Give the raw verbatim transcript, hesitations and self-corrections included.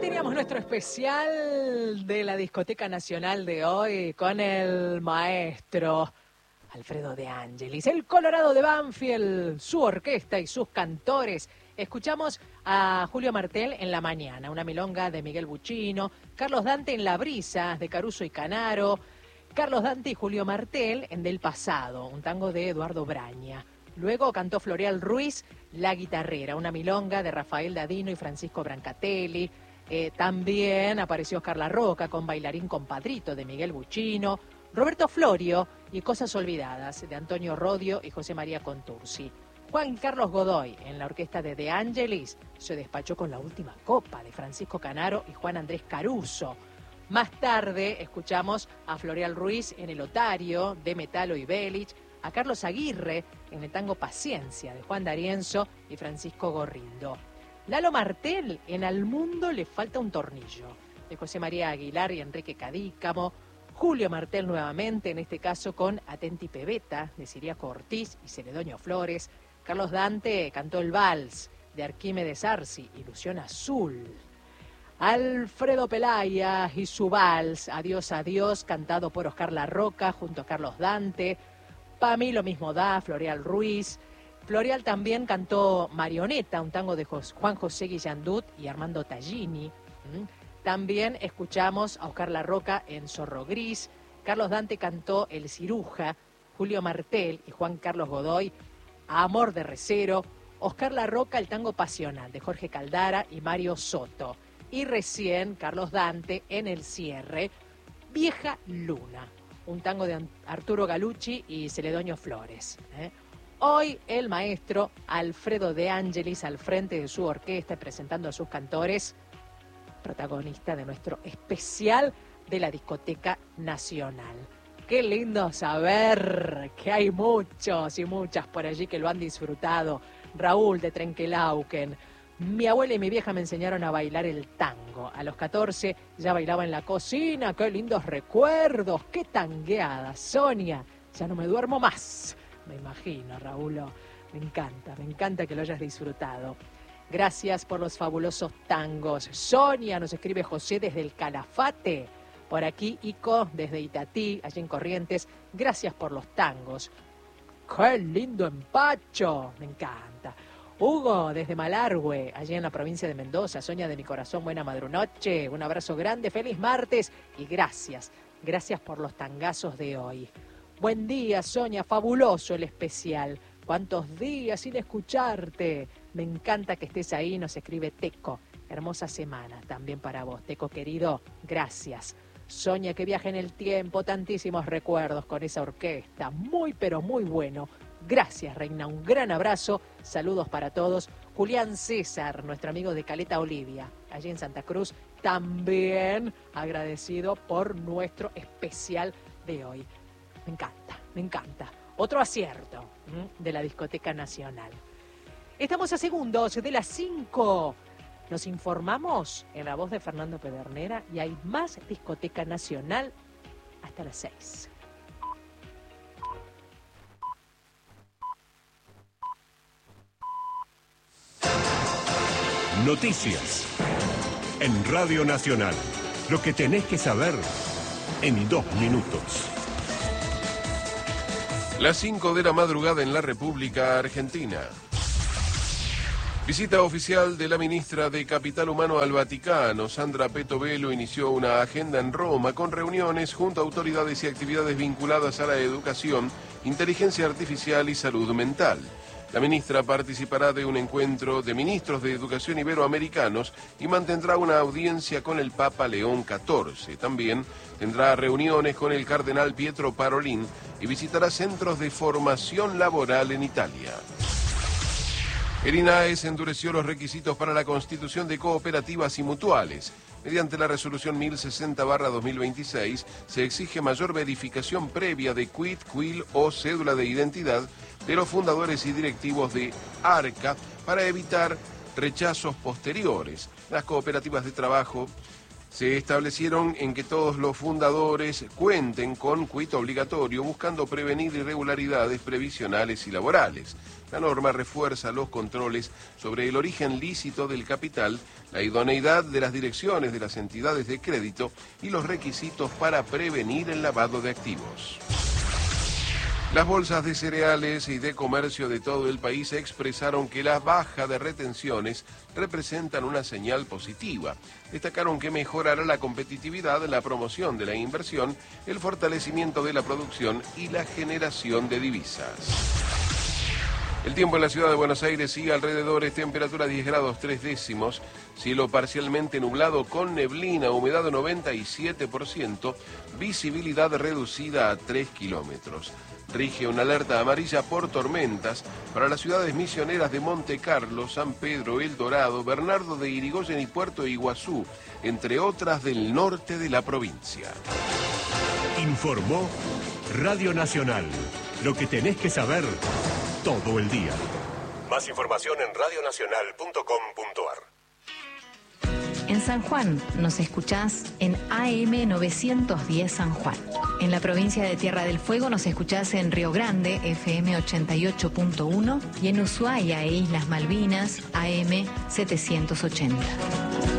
teníamos nuestro especial de la Discoteca Nacional de hoy con el maestro Alfredo De Angelis, el Colorado de Banfield, su orquesta y sus cantores. Escuchamos a Julio Martel en La Mañana, una milonga de Miguel Buchino, Carlos Dante en La Brisa de Caruso y Canaro, Carlos Dante y Julio Martel en Del Pasado, un tango de Eduardo Braña. Luego cantó Floreal Ruiz, La Guitarrera, una milonga de Rafael Dadino y Francisco Brancatelli. Eh, también apareció Oscar La Roca con Bailarín Compadrito de Miguel Buchino, Roberto Florio y Cosas Olvidadas de Antonio Rodio y José María Contursi. Juan Carlos Godoy en la orquesta de De Angelis se despachó con La Última Copa de Francisco Canaro y Juan Andrés Caruso. Más tarde escuchamos a Floreal Ruiz en El Otario de Metalo y Belich, a Carlos Aguirre en el tango Paciencia de Juan D'Arienzo y Francisco Gorrindo. Lalo Martel en Al Mundo le falta un tornillo de José María Aguilar y Enrique Cadícamo. Julio Martel nuevamente, en este caso con Atenti Pebeta de Ciriaco Ortiz y Celedonio Flores. Carlos Dante cantó el vals de Arquímedes Arci, Ilusión Azul. Alfredo Pelaya y su vals, Adiós, Adiós, cantado por Oscar La Roca junto a Carlos Dante. Pa' mí lo mismo da, Floreal Ruiz. Floreal también cantó Marioneta, un tango de Juan José Guillandut y Armando Tallini. También escuchamos a Oscar La Roca en Zorro Gris. Carlos Dante cantó El Ciruja. Julio Martel y Juan Carlos Godoy, Amor de Recero. Oscar La Roca, el tango Pasional de Jorge Caldara y Mario Soto. Y recién Carlos Dante en el cierre, Vieja Luna, un tango de Arturo Galucci y Celedonio Flores. ¿eh? Hoy el maestro Alfredo De Angelis al frente de su orquesta presentando a sus cantores, protagonista de nuestro especial de la Discoteca Nacional. Qué lindo saber que hay muchos y muchas por allí que lo han disfrutado. Raúl de Trenquelauquen. Mi abuela y mi vieja me enseñaron a bailar el tango. A los catorce ya bailaba en la cocina. ¡Qué lindos recuerdos! ¡Qué tangueada! Sonia, ya no me duermo más. Me imagino, Raúl. Me encanta, me encanta que lo hayas disfrutado. Gracias por los fabulosos tangos. Sonia, nos escribe José desde el Calafate. Por aquí, Ico, desde Itatí, allí en Corrientes. Gracias por los tangos. ¡Qué lindo empacho! Me encanta. Hugo, desde Malargüe, allí en la provincia de Mendoza. Sonia de mi corazón, buena madrunoche. Un abrazo grande, feliz martes y gracias. Gracias por los tangazos de hoy. Buen día, Sonia, fabuloso el especial. ¿Cuántos días sin escucharte? Me encanta que estés ahí, nos escribe Teco. Hermosa semana también para vos, Teco querido. Gracias. Sonia, que viaja en el tiempo, tantísimos recuerdos con esa orquesta. Muy, pero muy bueno. Gracias, Reina, un gran abrazo, saludos para todos. Julián César, nuestro amigo de Caleta Olivia, allí en Santa Cruz, también agradecido por nuestro especial de hoy. Me encanta, me encanta. Otro acierto ¿m? de la Discoteca Nacional. Estamos a segundos de las cinco. Nos informamos en la voz de Fernando Pedernera y hay más Discoteca Nacional hasta las seis. Noticias en Radio Nacional. Lo que tenés que saber en dos minutos. Las cinco de la madrugada en la República Argentina. Visita oficial de la ministra de Capital Humano al Vaticano. Sandra Petovelo inició una agenda en Roma con reuniones junto a autoridades y actividades vinculadas a la educación, inteligencia artificial y salud mental. La ministra participará de un encuentro de ministros de educación iberoamericanos y mantendrá una audiencia con el Papa León catorce. También tendrá reuniones con el cardenal Pietro Parolin y visitará centros de formación laboral en Italia. El INAES endureció los requisitos para la constitución de cooperativas y mutuales. Mediante la resolución mil sesenta barra dos mil veintiséis se exige mayor verificación previa de quit, quil o cédula de identidad de los fundadores y directivos de ARCA para evitar rechazos posteriores. Las cooperativas de trabajo Se establecieron en que todos los fundadores cuenten con quit obligatorio, buscando prevenir irregularidades previsionales y laborales. La norma refuerza los controles sobre el origen lícito del capital, la idoneidad de las direcciones de las entidades de crédito y los requisitos para prevenir el lavado de activos. Las bolsas de cereales y de comercio de todo el país expresaron que la baja de retenciones representan una señal positiva. Destacaron que mejorará la competitividad, la promoción de la inversión, el fortalecimiento de la producción y la generación de divisas. El tiempo en la ciudad de Buenos Aires sigue alrededores, temperatura diez grados tres décimos, cielo parcialmente nublado con neblina, humedad noventa y siete por ciento, visibilidad reducida a tres kilómetros. Rige una alerta amarilla por tormentas para las ciudades misioneras de Monte Carlo, San Pedro, El Dorado, Bernardo de Irigoyen y Puerto Iguazú, entre otras del norte de la provincia. Informó Radio Nacional. Lo que tenés que saber todo el día. Más información en radio nacional punto com punto a r. En San Juan nos escuchás en A M novecientos diez San Juan. En la provincia de Tierra del Fuego nos escuchás en Río Grande, F M ochenta y ocho punto uno, y en Ushuaia e Islas Malvinas, A M setecientos ochenta.